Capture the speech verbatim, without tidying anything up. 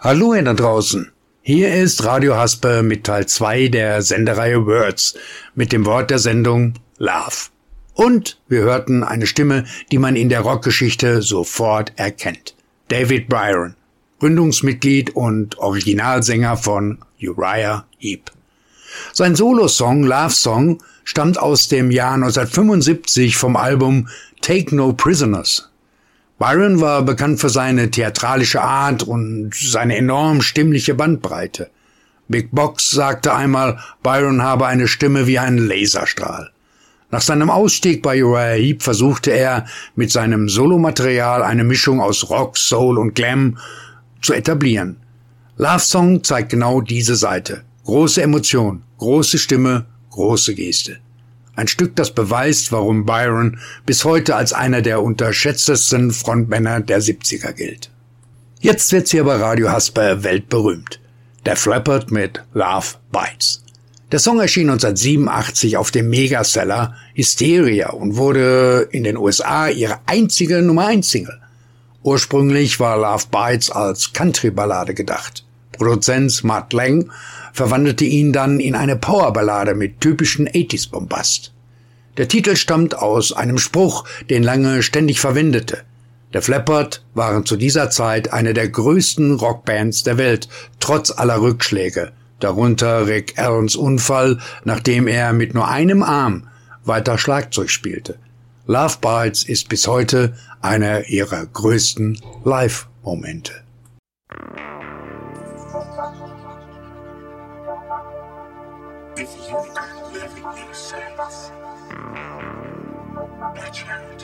Hallo ihr da draußen. Hier ist Radio Haspe mit Teil zwei der Sendereihe Words mit dem Wort der Sendung Love. Und wir hörten eine Stimme, die man in der Rockgeschichte sofort erkennt. David Byron, Gründungsmitglied und Originalsänger von Uriah Heep. Sein Solosong Love Song stammt aus dem Jahr neunzehnhundertfünfundsiebzig vom Album Take No Prisoners. Byron war bekannt für seine theatralische Art und seine enorm stimmliche Bandbreite. Big Box sagte einmal, Byron habe eine Stimme wie ein Laserstrahl. Nach seinem Ausstieg bei Uriah Heep versuchte er, mit seinem Solomaterial eine Mischung aus Rock, Soul und Glam zu etablieren. Love Song zeigt genau diese Seite. Große Emotion, große Stimme, große Geste. Ein Stück, das beweist, warum Byron bis heute als einer der unterschätztesten Frontmänner der siebziger gilt. Jetzt wird's hier bei Radio Haspe weltberühmt. Def Leppard mit Love Bites. Der Song erschien neunzehnhundertsiebenundachtzig auf dem Megaseller Hysteria und wurde in den U S A ihre einzige Nummer eins Single. Ursprünglich war Love Bites als Country-Ballade gedacht. Produzent Mutt Lange verwandelte ihn dann in eine Powerballade mit typischen achtziger-Bombast. Der Titel stammt aus einem Spruch, den Lange ständig verwendete. Def Leppard waren zu dieser Zeit eine der größten Rockbands der Welt, trotz aller Rückschläge, darunter Rick Allens Unfall, nachdem er mit nur einem Arm weiter Schlagzeug spielte. Love Bites ist bis heute einer ihrer größten Live-Momente. If you could live in your sense,